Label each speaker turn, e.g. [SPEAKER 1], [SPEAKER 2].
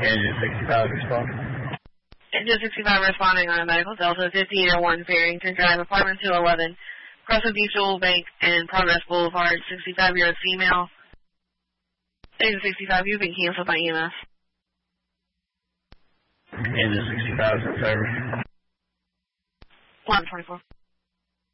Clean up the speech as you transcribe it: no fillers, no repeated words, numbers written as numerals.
[SPEAKER 1] Engine 65 responding.
[SPEAKER 2] Engine 65 responding on a medical Delta 50-1 Farrington Drive, apartment 211, Crescent Beach Old Bank and Progress Boulevard, 65-year-old female. Engine 65, you've been canceled by EMS.
[SPEAKER 1] Engine 65 is in service.
[SPEAKER 2] 124.